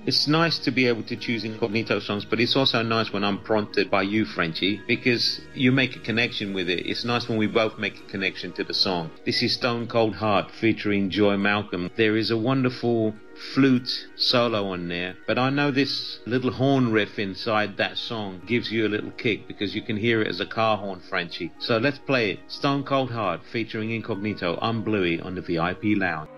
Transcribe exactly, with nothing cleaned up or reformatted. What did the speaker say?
It's nice to be able to choose Incognito songs, but it's also nice when I'm prompted by you, Frenchie, because you make a connection with it. It's nice when we both make a connection to the song. This is Stone Cold Heart featuring Joy Malcolm. There is a wonderful flute solo on there, but I know this little horn riff inside that song gives you a little kick because you can hear it as a car horn, Frenchie. So let's play it. Stone Cold Heart featuring Incognito. I'm Bluey on the V I P Lounge.